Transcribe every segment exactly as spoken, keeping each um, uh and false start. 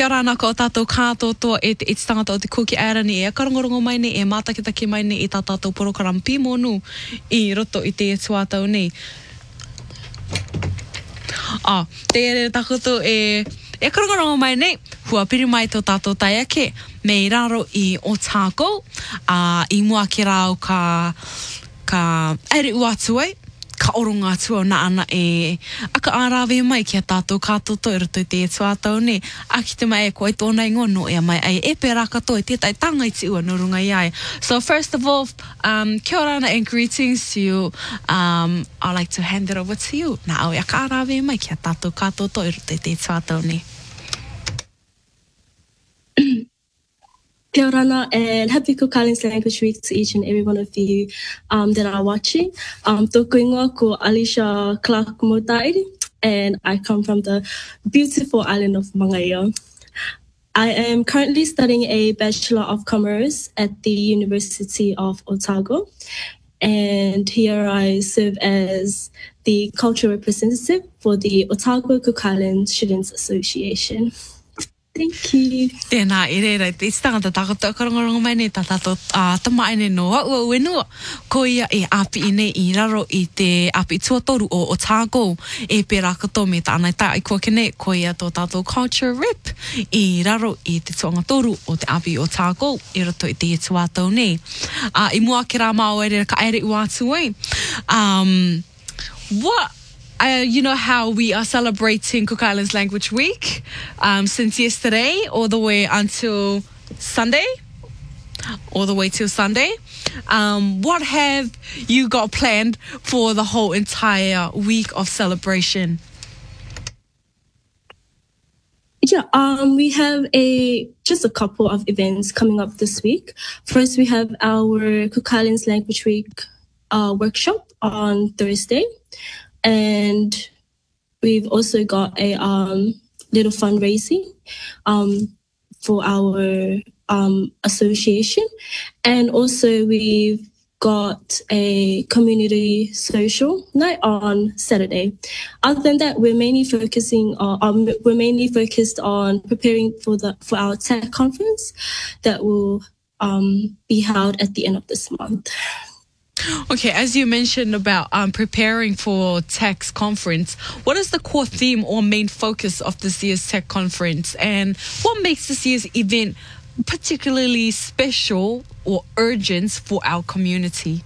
kia ora nā ko o tātou kātotoa e te, e te tangata o te kuki airani e akarongorongo mai nei, e mātakitaki mai nei i tā tātou porokaram pīmonu i roto i te tuatau nei. Ah, te ere takoto e, e akarongorongo mai nei, hua piri mai tō tātou tai ake, me i raro i Otago, uh, i mua ki rao ka, ka ere ua atu ai, ka oronga atu au na ana e aka ārawe mai ki a tātou kātoto i roto i te tuatau ne. Aki te mai e koe tōna ingono e mai ai e pērā katoa i tētai tanga i te ua no runga i ai. So first of all, um, kia ora and greetings to you. Um, I'd like to hand it over to you. Nā au e aka ārawe mai ki a tātou kātoto i roto i te tuatau ne. Kia ora and happy Cook Islands Language Week to each and every one of you um, that are watching. Um, tōku ingoa ko Alicia Clark Motairi, and I come from the beautiful island of Mangaia. I am currently studying a Bachelor of Commerce at the University of Otago, and here I serve as the cultural representative for the Otago Cook Islands Students Association. Thank you. Tēnā, e reira, te tangata tākata karongorongo mai nei tā tātou uh, tamai nei no ua wenua. Ko ia e api i nei i raro i te api tuatoru o Otago e pērā kato me tā anai tā i kua kene ko ia tō tātou culture rep i raro i te tuanga toru o te api Otago i roto i te tuatau nei. Uh, I mua ki rā mau e reira ka aere ua atu ai. Um, what Uh, you know how we are celebrating Cook Islands Language Week um, since yesterday all the way until Sunday, all the way till Sunday. Um, what have you got planned for the whole entire week of celebration? Yeah, um, we have a just a couple of events coming up this week. First, we have our Cook Islands Language Week uh, workshop on Thursday. And we've also got a um, little fundraising um, for our um, association. And also we've got a community social night on Saturday. Other than that, we're mainly focusing on, um, we're mainly focused on preparing for the for our tech conference that will um, be held at the end of this month. Okay, as you mentioned about um, preparing for Tech's conference, what is the core theme or main focus of this year's Tech conference, and what makes this year's event particularly special or urgent for our community?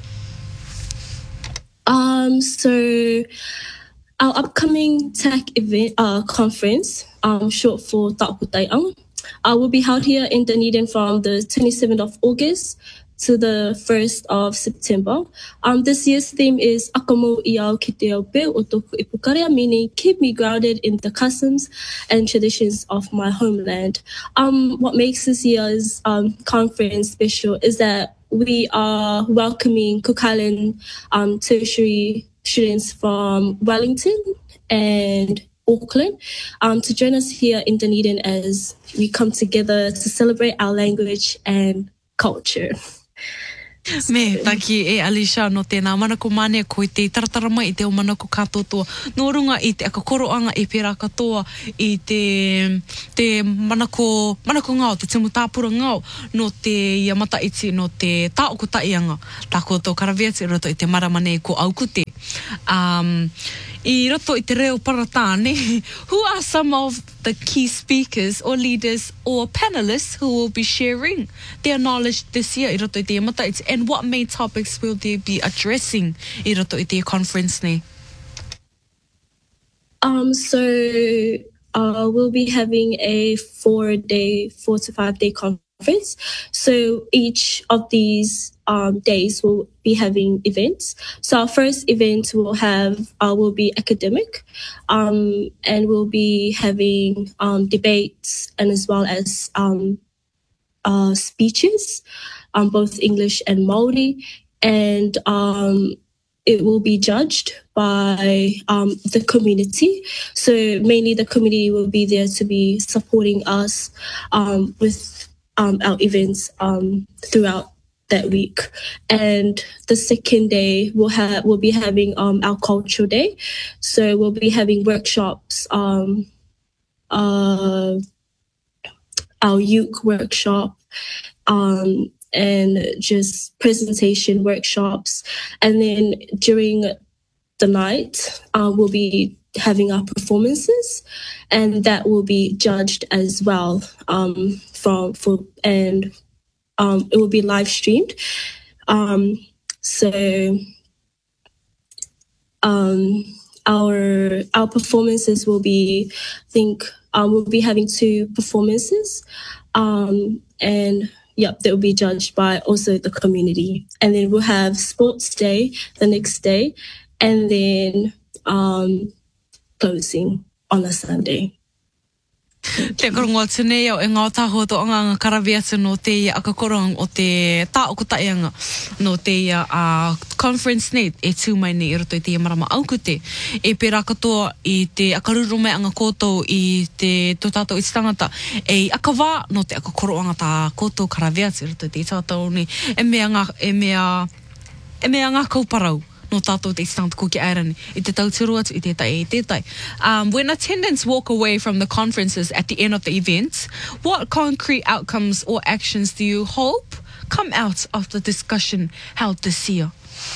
Um, so our upcoming Tech event uh, conference, um, short for Ta'okutai'ang, uh, will be held here in Dunedin from the twenty-seventh of August to the first of September. Um, this year's theme is Akamo Iao Ki Te Ao Pē o Tōku Ipukarea, meaning keep me grounded in the customs and traditions of my homeland. Um, what makes this year's um, conference special is that we are welcoming Cook Island um, tertiary students from Wellington and Auckland um, to join us here in Dunedin as we come together to celebrate our language and culture. Me, taki e Alicia no tēnā manako mane ko i te taratara mai i te o manako kātotoa. Nō runga i te akakoroanga e pērā katoa i te, te manako, manako ngao, te timu tāpura ngao no te iamata iti no te tāokotaianga. Tāko tō karawiati roto i te maramane ko aukute. Um, I roto i te reo paratāne, who are some of the key speakers or leaders or panelists who will be sharing their knowledge this year i roto i te iamata iti, and what main topics will they be addressing i roto i te conference ne? Um, so uh, we'll be having a four-day, four to five-day conference. So each of these um, days will be having events. So our first event will have uh, will be academic, um, and we'll be having um, debates and as well as um, uh, speeches, um, both English and Māori, and um, it will be judged by um, the community. So mainly the community will be there to be supporting us um, with um, our events um, throughout that week. And the second day we'll have we'll be having um, our cultural day. So we'll be having workshops, um, uh, our uke workshop, um, and just presentation workshops. And then during the night, uh, we'll be having our performances, and that will be judged as well. Um, from for and um, it will be live streamed. Um, so um, our our performances will be, I think, um, we'll be having two performances, um, and yep, they will be judged by also the community. And then we'll have sports day the next day, and then um, closing on a Sunday. Te karongoa tune au e ngā tāho to anga ngā karawi atu no te ia akakorong o te tā o kutaianga no te ia uh, conference nei e tū mai nei i roto i te ia marama aukute e pērā katoa i te akaruru mai anga koutou i te tō tātou i te tangata e akawā no te akakoro anga tā koutou karawi atu i roto i te tātou ni e mea ngā e mea e mea ngā kauparau no tātou te istanga ko ki airani i te tauturu atu i te tai i te tai. Um, when attendants walk away from the conferences at the end of the event, what concrete outcomes or actions do you hope come out of the discussion held this year?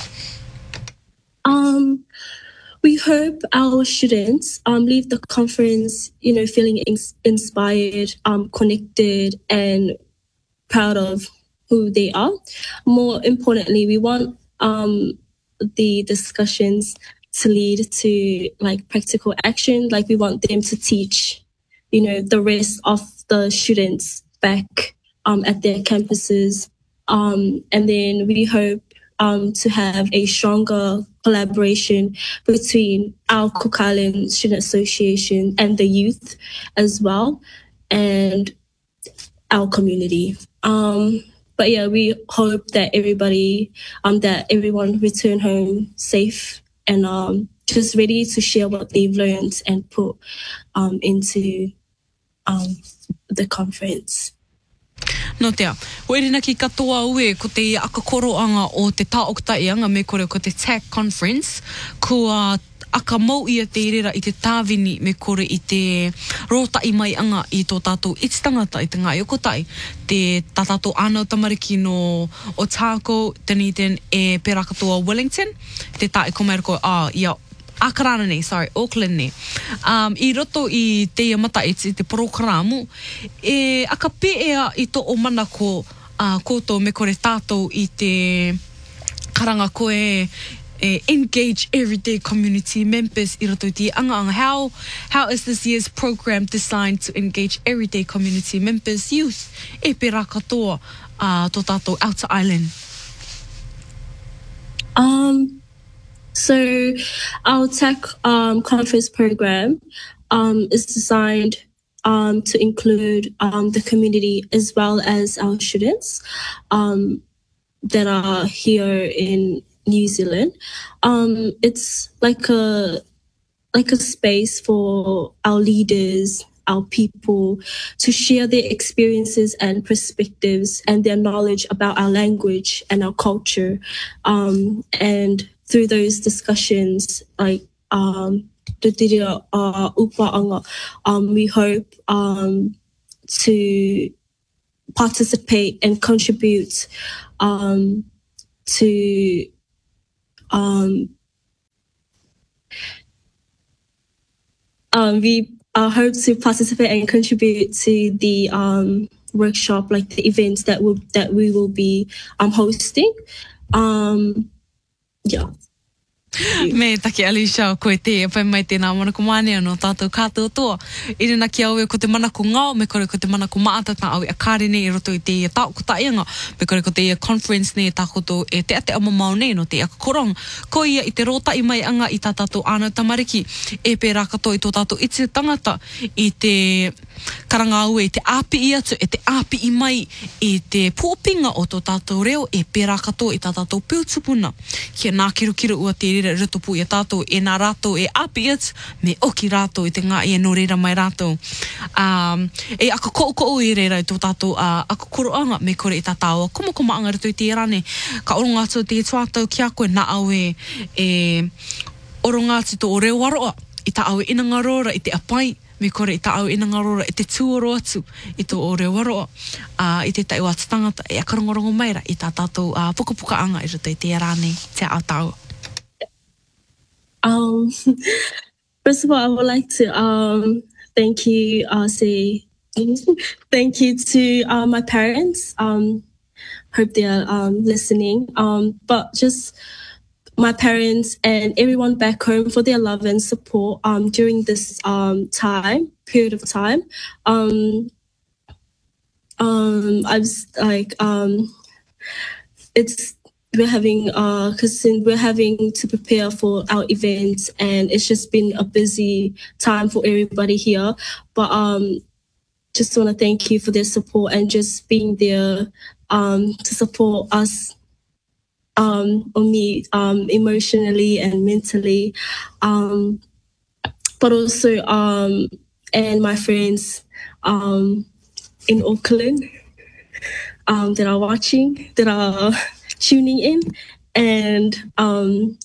Um, we hope our students um, leave the conference, you know, feeling ins- inspired, um, connected, and proud of who they are. More importantly, we want um, the discussions to lead to like practical action. Like we want them to teach, you know, the rest of the students back um, at their campuses. Um, and then we hope um, to have a stronger collaboration between our Cook Island Student Association and the youth as well, and our community. Um, But yeah, we hope that everybody, um, that everyone return home safe and um, just ready to share what they've learned and put um, into um, the conference. No te a, oerina ki katoa ue ko te akakoroanga o te taokutaianga me kore ko te T A C conference, kua aka mau ia te rera i te tāwini me kore i te rotai mai anga i tō tātou i te tangata i te ngā iokotai. Te tātātou ānau tamariki no Otago, Dunedin e pērā katoa Wellington, te tā e komera ko, ah, ia, Akarana nei, sorry, Auckland nei. Um, I roto i te mata i te, te programo, e aka pēea i tō o mana ko uh, koutou me kore tātou i te karanga koe Uh, engage everyday community members i roto i te anga anga. How, how is this year's program designed to engage everyday community members, youth, e pērā katoa uh, tō tātou Outer Island? Um, so our T A C um, conference program um, is designed um, to include um, the community as well as our students um, that are here in New Zealand. Um, it's like a like a space for our leaders, our people, to share their experiences and perspectives and their knowledge about our language and our culture. Um, and through those discussions, like um, the Tira uh, Upaanga, um, we hope um, to participate and contribute um, to Um, um, we uh, hope to participate and contribute to the um, workshop, like the events that will that we will be um, hosting. Um, yeah. Me take Alicia koe te e pai mai tēnā manako mānea no tātou kātua toa. I rina ki au e ko te manako ngao, me kore ko te manako maatata au e akare nei i roto i te ia taokutaianga, me kore ko te ia conference nei e tākoto e te ate amamau nei no te akakorong. Ko ia i te rotai mai anga i tā tātou ānau tamariki, e pērā katoa i tō tātou i te tangata i te karanga au e te āpi i atu, e te āpi i mai i te pōpinga o tō tātou reo, e pērā katoa i tā tātou piutupuna. Kia nā kirukira ua te rira ritupu i a tātou, e nā rātou e āpi i atu, me oki rātou i te ngā e no reira mai rātou. Um, e aka kou-kou i reira i tō tātou uh, aka koroanga me kore i tā tāua koma-koma anga rito i te rane. Ka oronga atu te tuatau ki a koe nā au e, e oronga atu tō reo waroa i tā au e inangarora i te apai mi kore i ta au ina ngarora i te tuoro atu i tō o reo waroa uh, i te tai o atu tangata e akarongorongo maira i tā tātou uh, pukapuka anga i roto i te rāne te au tau. Um, first of all, I would like to um, thank you, uh, say thank you to uh, my parents. Um, hope they're um, listening. Um, but just my parents and everyone back home for their love and support um, during this um, time, period of time. Um, um, I was like, um, it's, we're having, uh, cause we're having to prepare for our events and it's just been a busy time for everybody here. But um, just want to thank you for their support and just being there um, to support us um, on me um, emotionally and mentally. Um, but also, um, and my friends um, in Auckland um, that are watching, that are tuning in, and um,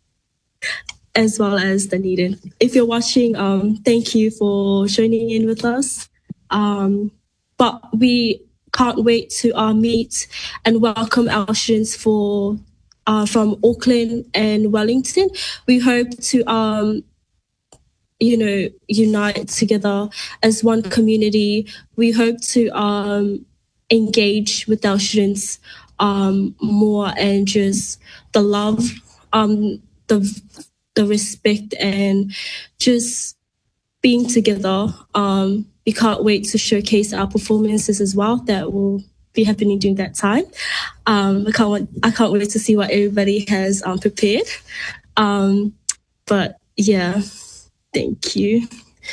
as well as Dunedin. If you're watching, um, thank you for joining in with us. Um, but we can't wait to uh, meet and welcome our students for uh, from Auckland and Wellington. We hope to, um, you know, unite together as one community. We hope to um, engage with our students um, more and just the love, um, the the respect, and just being together. Um, we can't wait to showcase our performances as well that will be happening during that time. Um, I can't wait, I can't wait to see what everybody has um, prepared. Um, but yeah, thank you.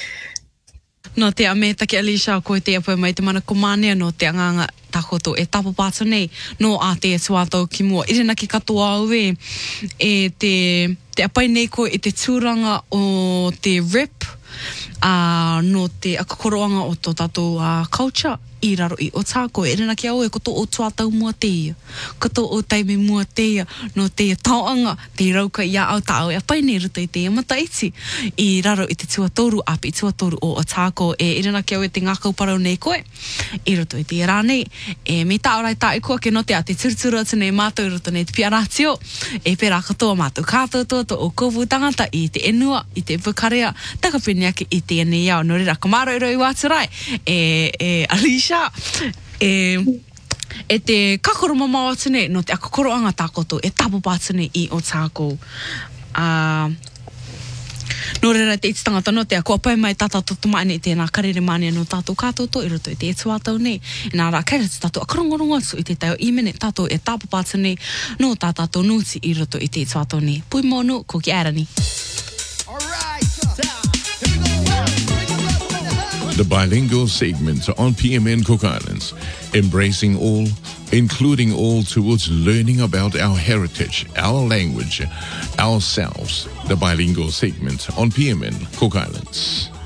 No te ame take Alicia ko te apo mai te mana komane no te anganga takoto e tapo pāta nei no a te tuatau ki mua. Irena ki katoa au e e te, te apai nei ko e te tūranga o te rep uh, no te akakoroanga o tō tātou uh, culture i raro i o tāko. E rena ki au e koto o tuatau mua teia. Koto o taime mua teia no te tauanga te rauka i a au tāu e apai nei ruta i te mataiti i raro i te tuatoru api i tuatoru o o tāko. E rena ki au e te ngākau parau nei koe i roto i te rānei. E me tā orai tā i kua ke no te a te turuturu atu nei mātou i roto nei te piaratio. E pērā katoa mātou kātou tōto o kovu tangata i te enua, i te whakarea, takapini ake i te ene iau. No rira, kamaro i roi wāturai. E, e Alicia e, e te kakoro mamau atune no te akakoro anga tākoto e tapo pātune i o tāko. Uh, no reira te iti tangata no te a kua pai mai tata toto mai nei tēnā karere mania no tātou kātoto i roto i te etuatau nei. E nā rā kaira te tātou akarongorongo atu i te tau imene tātou e tapo pātune no tā tātou nuti i roto i te etuatau nei. Pui mōnu, ko ki ērani. The bilingual segment on P M N Cook Islands, embracing all, including all towards learning about our heritage, our language, ourselves. The bilingual segment on P M N Cook Islands.